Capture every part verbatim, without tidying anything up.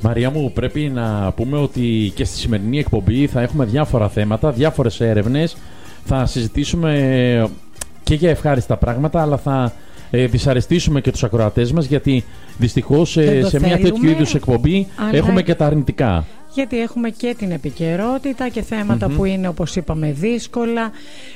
Μαρία μου, πρέπει να πούμε ότι και στη σημερινή εκπομπή θα έχουμε διάφορα θέματα, διάφορες έρευνες. Θα συζητήσουμε και για ευχάριστα πράγματα, αλλά θα ε, δυσαρεστήσουμε και τους ακροατές μας, γιατί δυστυχώς ε, σε μια τέτοιου είδους εκπομπή αλλά... έχουμε και τα αρνητικά. Γιατί έχουμε και την επικαιρότητα και θέματα mm-hmm. που είναι, όπως είπαμε, δύσκολα.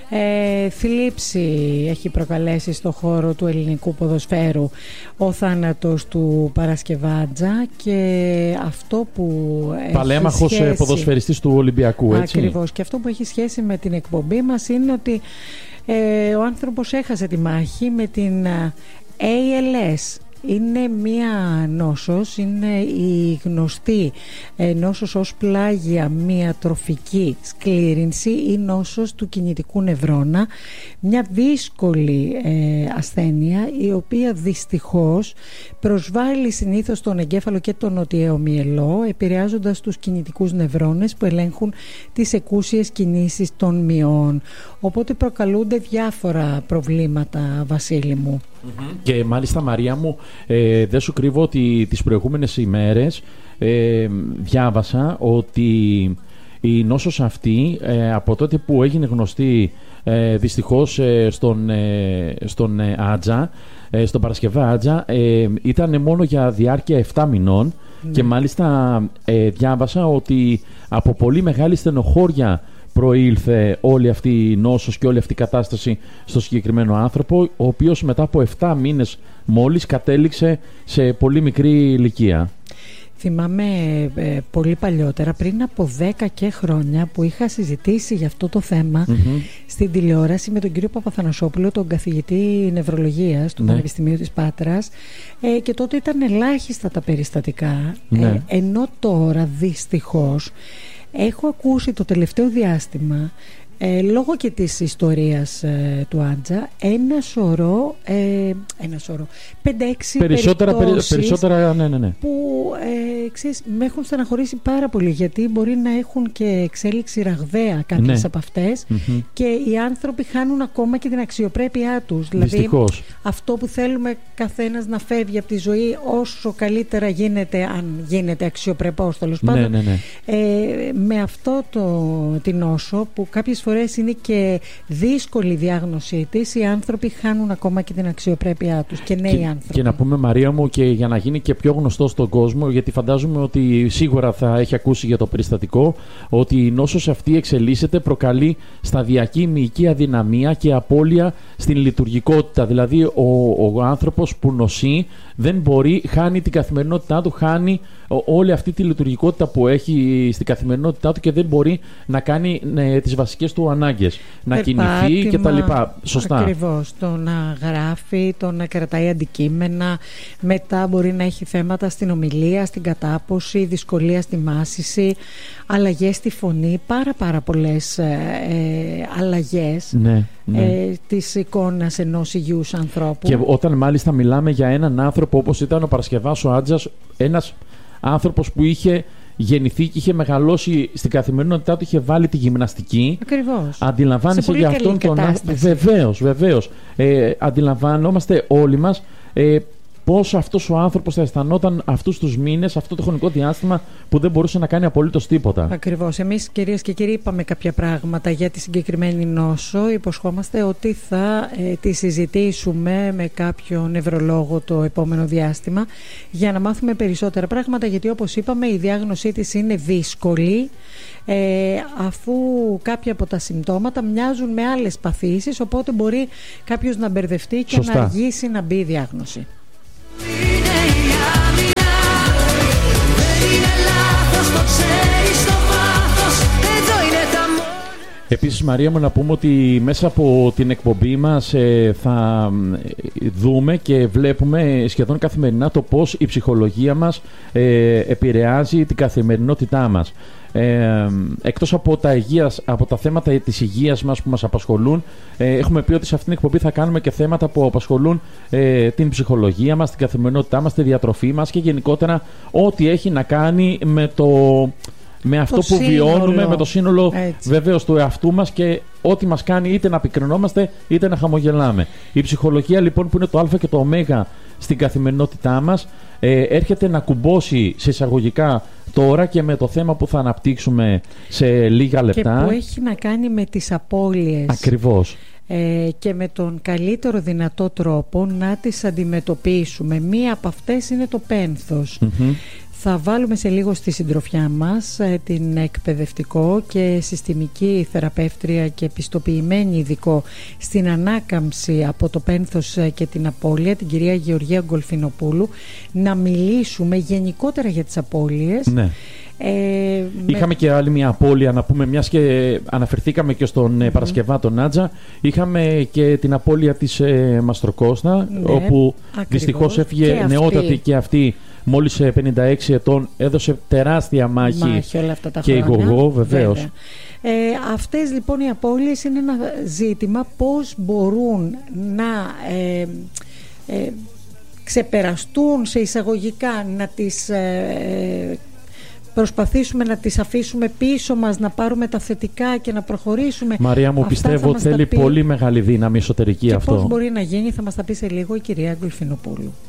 Ε, θλίψη έχει προκαλέσει στο χώρο του ελληνικού ποδοσφαίρου ο θάνατος του Παρασκευάτζα και αυτό που παλέμαχος σχέση... ποδοσφαιριστής του Ολυμπιακού, έτσι. Ακριβώς. Και αυτό που έχει σχέση με την εκπομπή μας είναι ότι ε, ο άνθρωπος έχασε τη μάχη με την έι ελ ες. Είναι μία νόσος, είναι η γνωστή ε, νόσος ως πλάγια μία τροφική σκλήρυνση ή νόσος του κινητικού νευρώνα, μια δύσκολη ε, ασθένεια η οποία δυστυχώς προσβάλλει συνήθως τον εγκέφαλο και τον νοτιαίο μυελό, επηρεάζοντας τους κινητικούς νευρώνες που ελέγχουν τις εκούσιες κινήσεις των μυών. Οπότε προκαλούνται διάφορα προβλήματα, Βασίλη μου. Mm-hmm. Και μάλιστα, Μαρία μου, ε, δεν σου κρύβω ότι τις προηγούμενες ημέρες ε, διάβασα ότι η νόσος αυτή ε, από τότε που έγινε γνωστή ε, δυστυχώς ε, στον, ε, στον ε, Άτζα, ε, στον Παρασκευάτζα, ε, ήταν μόνο για διάρκεια επτά μηνών mm. και μάλιστα ε, διάβασα ότι από πολύ μεγάλη στενοχώρια προήλθε όλη αυτή η νόσος και όλη αυτή η κατάσταση στο συγκεκριμένο άνθρωπο, ο οποίος μετά από επτά μήνες μόλις κατέληξε σε πολύ μικρή ηλικία. Θυμάμαι ε, πολύ παλιότερα, πριν από δέκα και χρόνια, που είχα συζητήσει για αυτό το θέμα mm-hmm. στην τηλεόραση με τον κύριο Παπαθανασόπουλο, τον καθηγητή νευρολογίας του ναι. Πανεπιστημίου της Πάτρας, ε, και τότε ήταν ελάχιστα τα περιστατικά, ναι. ε, ενώ τώρα δυστυχώς έχω ακούσει το τελευταίο διάστημα, ε, λόγω και της ιστορίας ε, του Άντζα, ένα σωρό, ε, ένα σωρό, πέντε-έξι περισσότερα, περιπτώσεις περισσότερα, ναι, ναι, ναι. που ε, ξέρεις, με έχουν στεναχωρήσει πάρα πολύ, γιατί μπορεί να έχουν και εξέλιξη ραγδαία κάποιες ναι. από αυτές mm-hmm. και οι άνθρωποι χάνουν ακόμα και την αξιοπρέπειά τους. Δηλαδή αυτό που θέλουμε καθένας να φεύγει από τη ζωή όσο καλύτερα γίνεται, αν γίνεται αξιοπρεπώς τέλος πάντων, ναι, ναι, ναι. Ε, με αυτό το, την νόσο που κάποιες φορές είναι και δύσκολη η διάγνωσή της, οι άνθρωποι χάνουν ακόμα και την αξιοπρέπειά τους, και νέοι και, άνθρωποι. Και να πούμε, Μαρία μου, και για να γίνει και πιο γνωστό στον κόσμο, γιατί φαντάζομαι ότι σίγουρα θα έχει ακούσει για το περιστατικό, ότι η νόσος αυτή εξελίσσεται, προκαλεί σταδιακή μυϊκή αδυναμία και απώλεια στην λειτουργικότητα. Δηλαδή ο, ο άνθρωπος που νοσεί δεν μπορεί, χάνει την καθημερινότητά του, χάνει όλη αυτή τη λειτουργικότητα που έχει στην καθημερινότητά του και δεν μπορεί να κάνει ναι, τις βασικές του ανάγκες, να Περπάτημα, κινηθεί και τα λοιπά. Σωστά. Ακριβώς. Το να γράφει, το να κρατάει αντικείμενα, μετά μπορεί να έχει θέματα στην ομιλία, στην κατάποση, δυσκολία στη μάσηση, αλλαγές στη φωνή, πάρα πάρα πολλές ε, ε, αλλαγές ναι, ναι. Ε, της εικόνας ενός υγιούς ανθρώπου. Και όταν μάλιστα μιλάμε για έναν άνθρωπο όπως ήταν ο Παρασκευάς ο Άτζας, ένας άνθρωπος που είχε γεννηθεί και είχε μεγαλώσει στην καθημερινότητά του, είχε βάλει τη γυμναστική. Ακριβώς. Αντιλαμβάνεσαι για αυτόν τον άνθρωπο. Βεβαίως, βεβαίως. Ε, αντιλαμβανόμαστε όλοι μας ε, πώς αυτός ο άνθρωπος θα αισθανόταν αυτούς τους μήνες, αυτό το χρονικό διάστημα που δεν μπορούσε να κάνει απολύτως τίποτα. Ακριβώς. Εμείς, κυρίες και κύριοι, είπαμε κάποια πράγματα για τη συγκεκριμένη νόσο. Υποσχόμαστε ότι θα ε, τη συζητήσουμε με κάποιον νευρολόγο το επόμενο διάστημα για να μάθουμε περισσότερα πράγματα, γιατί όπως είπαμε η διάγνωσή της είναι δύσκολη, ε, αφού κάποια από τα συμπτώματα μοιάζουν με άλλες παθήσεις, οπότε μπορεί κάποιος να μπερδευτεί και Σωστά. να αργήσει να μπει η διάγνωση. Επίσης, Μαρία μου, να πούμε ότι μέσα από την εκπομπή μας ε, θα δούμε και βλέπουμε σχεδόν καθημερινά το πώς η ψυχολογία μας ε, επηρεάζει την καθημερινότητά μας. Ε, εκτός από τα, υγείας, από τα θέματα της υγείας μας που μας απασχολούν, ε, έχουμε πει ότι σε αυτήν την εκπομπή θα κάνουμε και θέματα που απασχολούν ε, την ψυχολογία μας, την καθημερινότητά μας, τη διατροφή μας και γενικότερα ό,τι έχει να κάνει με το... με αυτό το που σύνολο. βιώνουμε, με το σύνολο βεβαίως του εαυτού μας και ό,τι μας κάνει είτε να πικρινόμαστε είτε να χαμογελάμε. Η ψυχολογία λοιπόν, που είναι το α και το ω στην καθημερινότητά μας, ε, έρχεται να κουμπώσει σε εισαγωγικά τώρα και με το θέμα που θα αναπτύξουμε σε λίγα λεπτά. Και που έχει να κάνει με τις απώλειες. Ακριβώς. Ε, και με τον καλύτερο δυνατό τρόπο να τις αντιμετωπίσουμε. Μία από αυτές είναι το πένθος. Mm-hmm. Θα βάλουμε σε λίγο στη συντροφιά μας ε, την εκπαιδευτικό και συστημική θεραπεύτρια και επιστοποιημένη ειδικό στην ανάκαμψη από το πένθος και την απώλεια, την κυρία Γεωργία Γκολφινοπούλου, να μιλήσουμε γενικότερα για τις απώλειες. Ναι. Ε, Είχαμε με... και άλλη μια απώλεια να πούμε, μιας και αναφερθήκαμε και στον mm-hmm. Παρασκευά τον Νάτζα. Είχαμε και την απώλεια της ε, Μαστροκώστα, ναι, όπου ακριβώς. Δυστυχώς έφυγε και νεότατη αυτή. Και αυτή μόλις πενήντα έξι ετών, έδωσε τεράστια μάχη, μάχη όλα αυτά τα και χρόνια. Η Γογό βεβαίως. Ε, αυτές λοιπόν οι απώλειες είναι ένα ζήτημα πώς μπορούν να ε, ε, ξεπεραστούν σε εισαγωγικά, να τις ε, προσπαθήσουμε να τις αφήσουμε πίσω μας, να πάρουμε τα θετικά και να προχωρήσουμε. Μαρία μου, αυτά πιστεύω θέλει πει... πολύ μεγάλη δύναμη εσωτερική και αυτό. Πώς μπορεί να γίνει, θα μας τα πει σε λίγο η κυρία Γκολφινοπούλου.